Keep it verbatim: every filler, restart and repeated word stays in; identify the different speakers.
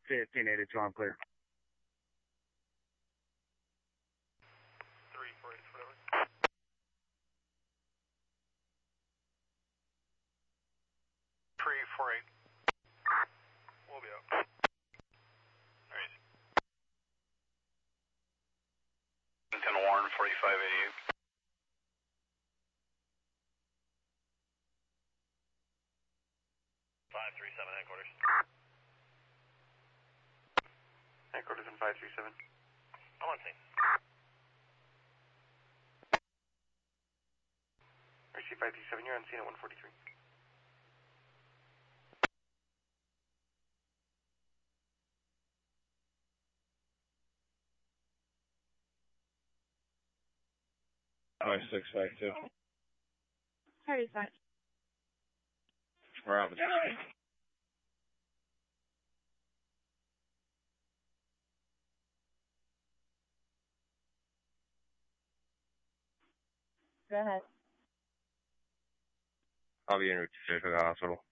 Speaker 1: fifteen eighty-two, I'm clear.
Speaker 2: three four eight, whatever. three four eight. We'll be up. Alright. ten Warren, forty-five eighty-eight. five three seven, headquarters. Headquarters in five three seven. I'm on scene. R C five three seven, you're on scene at one forty-three.
Speaker 3: Oh, six five two.
Speaker 4: thirty-five.
Speaker 3: We're out of the
Speaker 4: Go ahead.
Speaker 3: I'll be in route to Saratoga Hospital.